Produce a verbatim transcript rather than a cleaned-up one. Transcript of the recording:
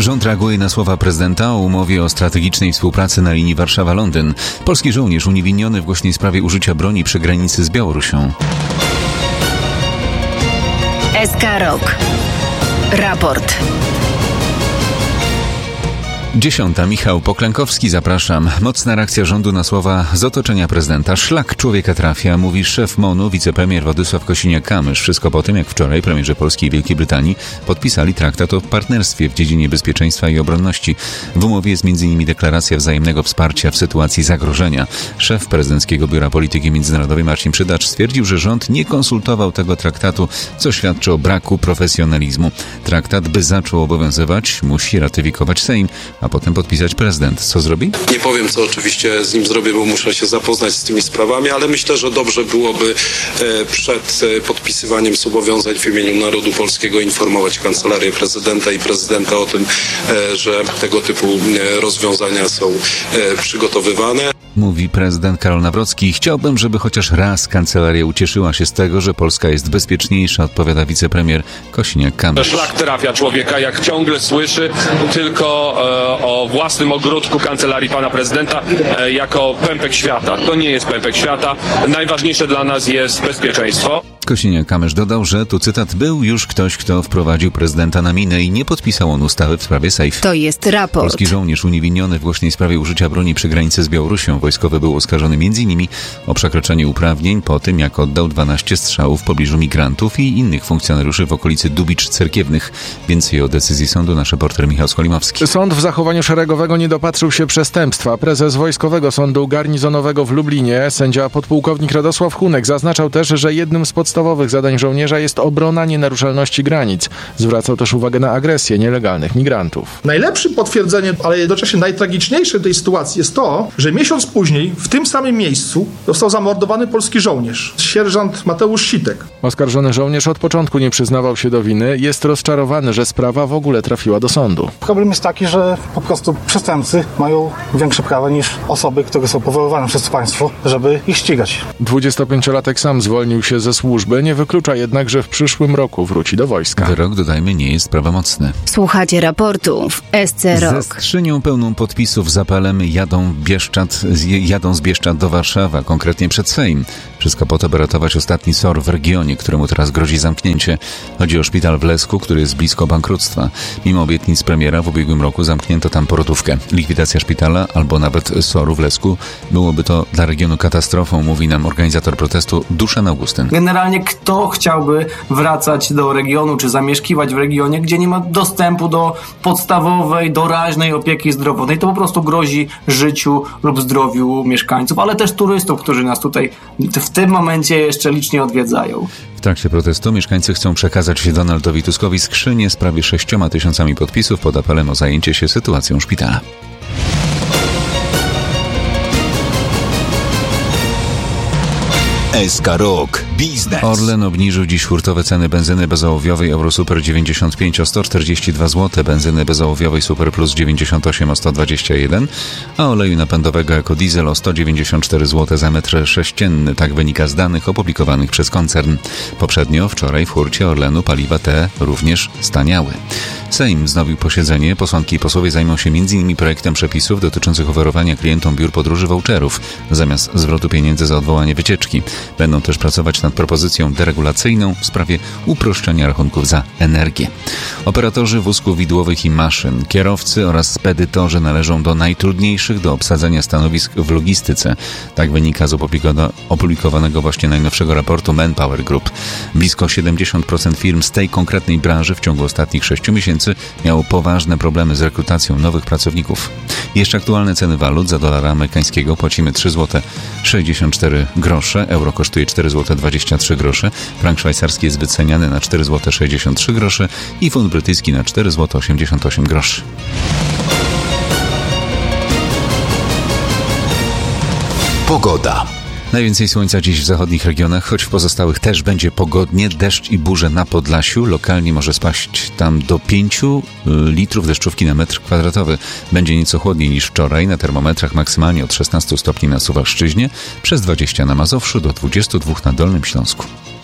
Rząd reaguje na słowa prezydenta o umowie o strategicznej współpracy na linii Warszawa-Londyn. Polski żołnierz uniewinniony w głośnej sprawie użycia broni przy granicy z Białorusią. S K Rok. Raport. Dziesiąta. Michał Poklękowski, zapraszam. Mocna reakcja rządu na słowa z otoczenia prezydenta. Szlak człowieka trafia, mówi szef M O N-u, wicepremier Władysław Kosiniak-Kamysz. Wszystko po tym, jak wczoraj premierzy Polski i Wielkiej Brytanii podpisali traktat o partnerstwie w dziedzinie bezpieczeństwa i obronności. W umowie jest między innymi deklaracja wzajemnego wsparcia w sytuacji zagrożenia. Szef Prezydenckiego Biura Polityki Międzynarodowej Marcin Przydacz stwierdził, że rząd nie konsultował tego traktatu, co świadczy o braku profesjonalizmu. Traktat, by zaczął obowiązywać, musi ratyfikować Sejm, a potem podpisać prezydent. Co zrobi? Nie powiem, co oczywiście z nim zrobię, bo muszę się zapoznać z tymi sprawami, ale myślę, że dobrze byłoby przed podpisywaniem zobowiązań w imieniu narodu polskiego informować Kancelarię Prezydenta i Prezydenta o tym, że tego typu rozwiązania są przygotowywane. Mówi prezydent Karol Nawrocki. Chciałbym, żeby chociaż raz kancelaria ucieszyła się z tego, że Polska jest bezpieczniejsza, odpowiada wicepremier Kosiniak-Kamysz. Szlak trafia człowieka, jak ciągle słyszy tylko e, o własnym ogródku kancelarii pana prezydenta e, jako pępek świata. To nie jest pępek świata. Najważniejsze dla nas jest bezpieczeństwo. Kosiniak-Kamysz dodał, że, tu cytat, był już ktoś, kto wprowadził prezydenta na minę i nie podpisał on ustawy w sprawie Sejf. To jest raport. Polski żołnierz uniewinniony w głośnej sprawie użycia broni przy granicy z Białorusią. Wojskowy był oskarżony między innymi o przekroczenie uprawnień po tym, jak oddał dwanaście strzałów w pobliżu migrantów i innych funkcjonariuszy w okolicy Dubicz Cerkiewnych. Więcej o decyzji sądu nasz reporter Michał Skolimowski. Sąd w zachowaniu szeregowego nie dopatrzył się przestępstwa. Prezes Wojskowego Sądu Garnizonowego w Lublinie, sędzia podpułkownik Radosław Hunek, zaznaczał też, że jednym z podstawowych zadań żołnierza jest obrona nienaruszalności granic. Zwracał też uwagę na agresję nielegalnych migrantów. Najlepszym potwierdzeniem, ale jednocześnie najtragiczniejsze tej sytuacji jest to, że miesiąc później w tym samym miejscu został zamordowany polski żołnierz, sierżant Mateusz Sitek. Oskarżony żołnierz od początku nie przyznawał się do winy. Jest rozczarowany, że sprawa w ogóle trafiła do sądu. Problem jest taki, że po prostu przestępcy mają większe prawa niż osoby, które są powoływane przez państwo, żeby ich ścigać. dwudziestopięciolatek sam zwolnił się ze służby, nie wyklucza jednak, że w przyszłym roku wróci do wojska. Wyrok, dodajmy, nie jest prawomocny. Słuchacie raportu w S C Rok. Ze skrzynią pełną podpisów z apelem jadą, Bieszczad, jadą z Bieszczad do Warszawy, a konkretnie przed Sejm. Wszystko po to, by ratować ostatni S O R w regionie, któremu teraz grozi zamknięcie. Chodzi o szpital w Lesku, który jest blisko bankructwa. Mimo obietnic premiera w ubiegłym roku zamknięto tam porodówkę. Likwidacja szpitala albo nawet S O R-u w Lesku byłoby to dla regionu katastrofą, mówi nam organizator protestu Duszan Augustyn. Generalnie kto chciałby wracać do regionu czy zamieszkiwać w regionie, gdzie nie ma dostępu do podstawowej, doraźnej opieki zdrowotnej. To po prostu grozi życiu lub zdrowiu mieszkańców, ale też turystów, którzy nas tutaj w tym momencie jeszcze licznie odwiedzają. W trakcie protestu mieszkańcy chcą przekazać Donaldowi Tuskowi skrzynię z prawie sześcioma tysiącami podpisów pod apelem o zajęcie się sytuacją szpitala. S K Rok. Biznes. Orlen obniżył dziś hurtowe ceny benzyny bezołowiowej Eurosuper dziewięćdziesiąt pięć o sto czterdzieści dwa złote, benzyny bezołowiowej Super Plus dziewięćdziesiąt osiem o sto dwadzieścia jeden, a oleju napędowego ekodiesel o sto dziewięćdziesiąt cztery złote za metr sześcienny. Tak wynika z danych opublikowanych przez koncern. Poprzednio, wczoraj w hurcie Orlenu paliwa te również staniały. Sejm wznowił posiedzenie. Posłanki i posłowie zajmą się między innymi projektem przepisów dotyczących oferowania klientom biur podróży voucherów zamiast zwrotu pieniędzy za odwołanie wycieczki. Będą też pracować nad propozycją deregulacyjną w sprawie uproszczenia rachunków za energię. Operatorzy wózków widłowych i maszyn, kierowcy oraz spedytorzy należą do najtrudniejszych do obsadzenia stanowisk w logistyce. Tak wynika z opublikowanego właśnie najnowszego raportu Manpower Group. Blisko siedemdziesiąt procent firm z tej konkretnej branży w ciągu ostatnich sześciu miesięcy miało poważne problemy z rekrutacją nowych pracowników. Jeszcze aktualne ceny walut. Za dolara amerykańskiego płacimy trzy złote sześćdziesiąt cztery grosze, euro kosztuje cztery złote dwadzieścia trzy grosze, frank szwajcarski jest wyceniany na cztery złote sześćdziesiąt trzy grosze i funt brytyjski na cztery złote osiemdziesiąt osiem groszy. Pogoda. Najwięcej słońca dziś w zachodnich regionach, choć w pozostałych też będzie pogodnie. Deszcz i burze na Podlasiu. Lokalnie może spaść tam do pięciu litrów deszczówki na metr kwadratowy. Będzie nieco chłodniej niż wczoraj. Na termometrach maksymalnie od szesnastu stopni na Suwalszczyźnie, przez dwadzieścia na Mazowszu, do dwudziestu dwóch na Dolnym Śląsku.